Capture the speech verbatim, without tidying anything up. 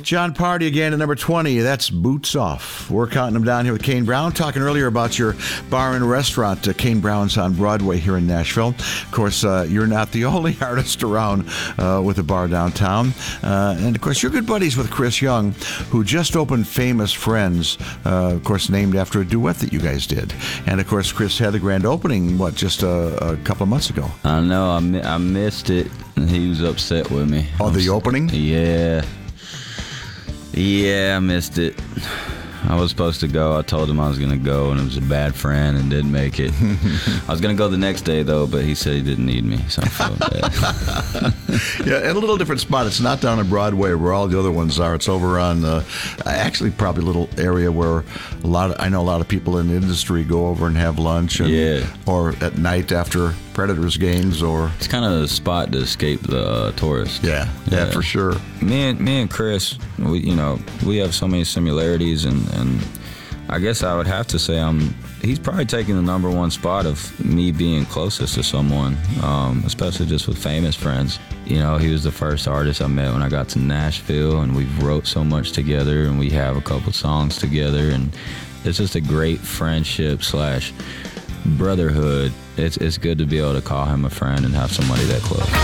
John Party again at number twenty. That's Boots Off. We're counting them down here with Kane Brown, talking earlier about your bar and restaurant. Uh, Kane Brown's on Broadway here in Nashville. Of course, uh, you're not the only artist around uh, with a bar downtown. Uh, and, of course, you're good buddies with Chris Young, who just opened Famous Friends, uh, of course, named after a duet that you guys did. And, of course, Chris had the grand opening, what, just a, a couple of months ago? I know. I, mi- I missed it. He was upset with me. Oh, the I'm, opening? Yeah. Yeah, I missed it. I was supposed to go. I told him I was going to go, and it was a bad friend and didn't make it. I was going to go the next day, though, but he said he didn't need me, so I felt bad. Yeah, in a little different spot. It's not down on Broadway where all the other ones are. It's over on, uh, actually, probably a little area where a lot of, I know a lot of people in the industry go over and have lunch. And, yeah. Or at night after Predators games, or it's kind of a spot to escape the uh, tourists. Yeah, yeah, yeah, for sure. Me and me and Chris, we you know we have so many similarities, and, and I guess I would have to say I'm. He's probably taking the number one spot of me being closest to someone, um, especially just with Famous Friends. You know, he was the first artist I met when I got to Nashville, and we wrote so much together, and we have a couple songs together, and it's just a great friendship slash brotherhood. It's it's good to be able to call him a friend and have somebody that close.